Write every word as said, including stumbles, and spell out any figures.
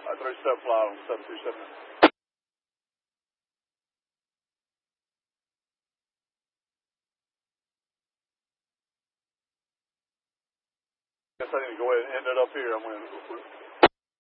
I three step fly on seven two seven. Guess I need to go ahead and end it up here. I'm going to